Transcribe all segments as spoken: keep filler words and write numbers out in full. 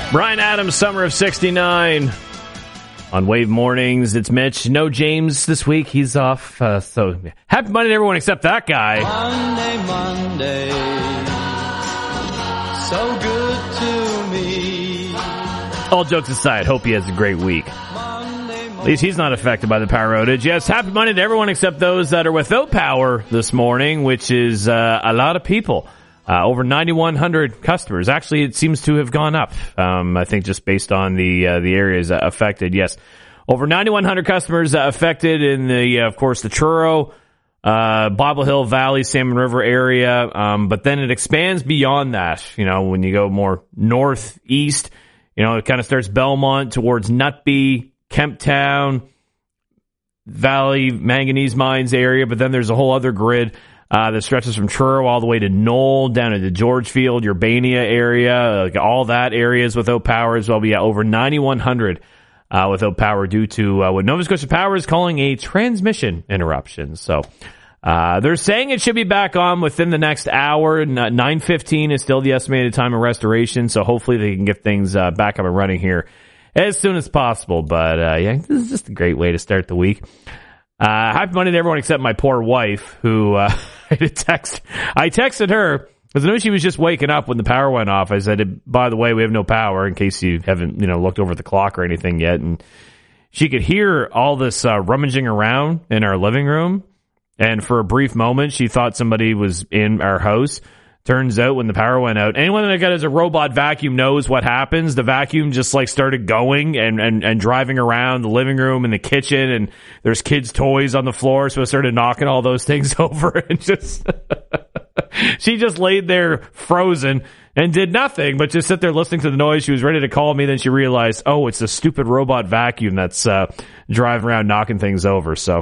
Bryan Adams, Summer of sixty-nine. On Wave Mornings, it's Mitch. No James this week. He's off. Uh, so happy Monday to everyone except that guy. Monday, Monday, so good to me. All jokes aside, hope he has a great week. At least he's not affected by the power outage. Yes, happy Monday to everyone except those that are without power this morning, which is uh, a lot of people. Uh, over ninety-one hundred customers. Actually, it seems to have gone up. Um, I think just based on the uh, the areas uh, affected. Yes, over ninety-one hundred customers uh, affected in the, uh, of course, the Truro, uh, Bobble Hill Valley, Salmon River area. Um, but then it expands beyond that. You know, when you go more northeast, you know, it kind of starts Belmont towards Nutby, Kemptown, Valley, Manganese Mines area. But then there's a whole other grid Uh, that stretches from Truro all the way to Knoll, down into Georgefield, Urbania area, like all that areas without power as well. But yeah, over ninety-one hundred uh, without power due to uh, what Nova Scotia Power is calling a transmission interruption. So uh, they're saying it should be back on within the next hour. nine fifteen is still the estimated time of restoration. So hopefully they can get things uh, back up and running here as soon as possible. But uh, yeah, this is just a great way to start the week. Uh, happy Monday to everyone except my poor wife, who uh, I had a text. I texted her because I knew she was just waking up when the power went off. I said, by the way, we have no power in case you haven't, you know, looked over the clock or anything yet. And she could hear all this uh, rummaging around in our living room. And for a brief moment, she thought somebody was in our house. Turns out when the power went out, anyone that got as a robot vacuum knows what happens. The vacuum just like started going and, and, and driving around the living room and the kitchen, and there's kids' toys on the floor, so it started knocking all those things over and just she just laid there frozen and did nothing but just sit there listening to the noise. She was ready to call me, then she realized, oh, it's a stupid robot vacuum that's uh, driving around knocking things over. So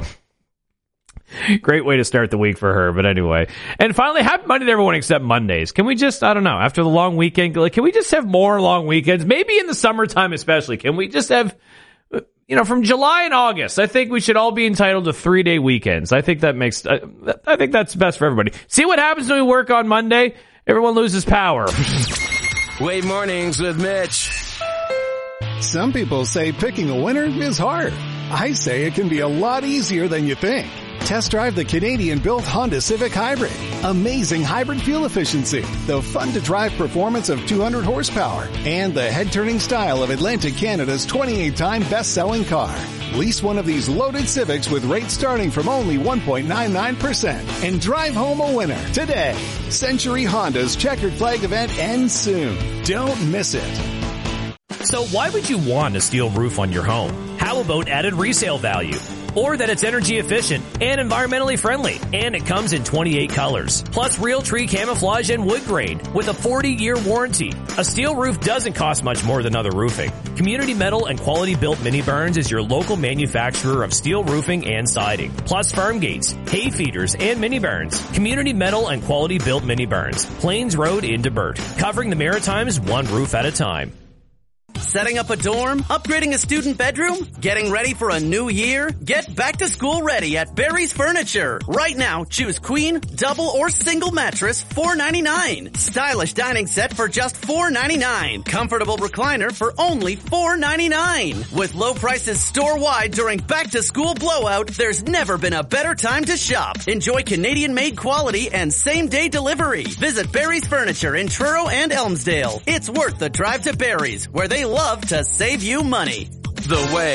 great way to start the week for her. But anyway. And finally, happy Monday to everyone except Mondays. Can we just, I don't know, after the long weekend, like, can we just have more long weekends? Maybe in the summertime especially. Can we just have, you know, from July and August, I think we should all be entitled to three-day weekends. I think that makes, I, I think that's best for everybody. See what happens when we work on Monday? Everyone loses power. Wave Mornings with Mitch. Some people say picking a winner is hard. I say it can be a lot easier than you think. Test drive the Canadian-built Honda Civic Hybrid. Amazing hybrid fuel efficiency, the fun-to-drive performance of two hundred horsepower, and the head-turning style of Atlantic Canada's twenty-eight time best-selling car. Lease one of these loaded Civics with rates starting from only one point nine nine percent and drive home a winner today. Century Honda's Checkered Flag event ends soon. Don't miss it. So why would you want a steel roof on your home? How about added resale value? Or that it's energy efficient and environmentally friendly, and it comes in twenty-eight colors. Plus real tree camouflage and wood grain with a forty year warranty. A steel roof doesn't cost much more than other roofing. Community Metal and Quality Built Mini Barns is your local manufacturer of steel roofing and siding. Plus farm gates, hay feeders, and mini barns. Community Metal and Quality Built Mini Barns. Plains Road in Debert. Covering the Maritimes one roof at a time. Setting up a dorm? Upgrading a student bedroom? Getting ready for a new year? Get back to school ready at Barry's Furniture. Right now, choose queen, double, or single mattress, four ninety-nine. Stylish dining set for just four ninety-nine. Comfortable recliner for only four ninety-nine. With low prices store-wide during back-to-school blowout, there's never been a better time to shop. Enjoy Canadian-made quality and same-day delivery. Visit Barry's Furniture in Truro and Elmsdale. It's worth the drive to Barry's, where they love to save you money. The Way.